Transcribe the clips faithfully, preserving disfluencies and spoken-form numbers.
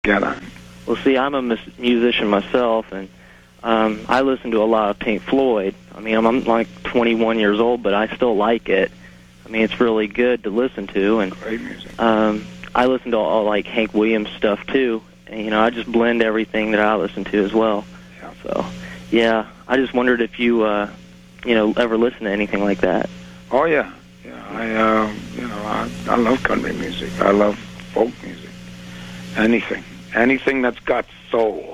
get on. Well, see, I'm a mus- musician myself, and um, I listen to a lot of Pink Floyd. I mean, I'm, I'm like twenty-one years old, but I still like it. I mean, it's really good to listen to, and Great music. Um, I listen to all like Hank Williams stuff too, and you know, I just blend everything that I listen to as well. Yeah. So, yeah, I just wondered if you, uh, you know, ever listen to anything like that. Oh yeah, yeah. I, uh, you know, I, I love country music. I love folk music. Anything, anything that's got soul.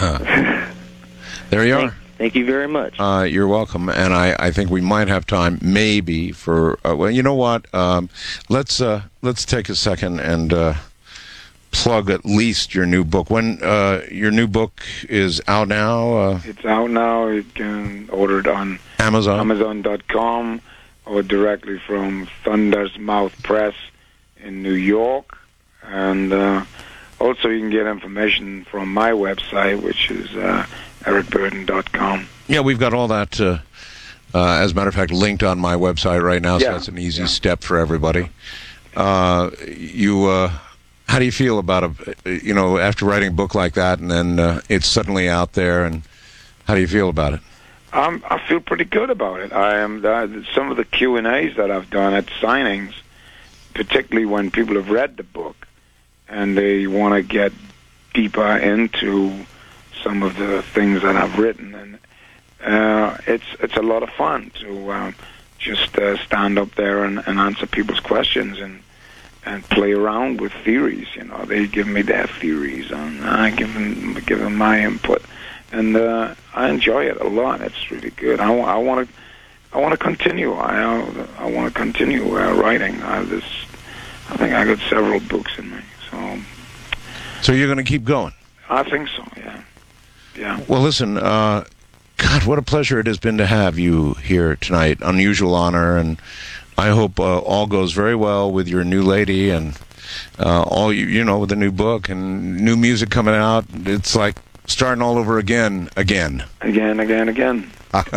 There you thank, are. Thank you very much. Uh, you're welcome, and I, I think we might have time, maybe for uh, well, you know what? Um, let's uh, let's take a second and uh, plug at least your new book. When uh, your new book is out now? Uh, It's out now. You can order it on Amazon. Amazon dot com or directly from Thunder's Mouth Press in New York, and uh, also you can get information from my website, which is Uh, Eric Burden dot com. Yeah, we've got all that, uh, uh, as a matter of fact, linked on my website right now, so Yeah, that's an easy yeah. step for everybody. Uh, you, uh, how do you feel about a, you know, after writing a book like that, and then uh, it's suddenly out there, and how do you feel about it? Um, I feel pretty good about it. I am uh, some of the Q and A's that I've done at signings, particularly when people have read the book and they want to get deeper into some of the things that I've written, and uh, it's it's a lot of fun to um, just uh, stand up there and, and answer people's questions and and play around with theories. You know, they give me their theories, and I give them give them my input, and uh, I enjoy it a lot. It's really good. I want to I want to continue. I uh, I want to continue uh, writing. I have this. I think I got several books in me, so So you're going to keep going? I think so. Yeah. Yeah. Well, listen, uh, God, what a pleasure it has been to have you here tonight. Unusual honor, and I hope uh, all goes very well with your new lady and uh, all you, you know, with the new book and new music coming out. It's like starting all over again, again. Again, again, again.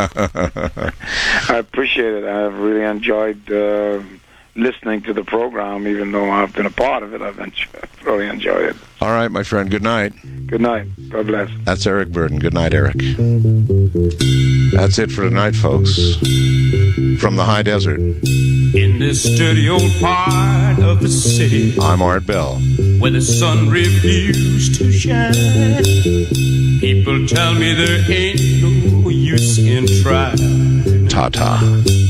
I appreciate it. I've really enjoyed uh, listening to the program, even though I've been a part of it. I've enjoyed, really enjoyed it. All right, my friend, good night. Good night. God bless. That's Eric Burden. Good night, Eric. That's it for tonight, folks. From the high desert. In this dirty old part of the city, I'm Art Bell. where the sun refused to shine, people tell me there ain't no use in trying. Ta-ta.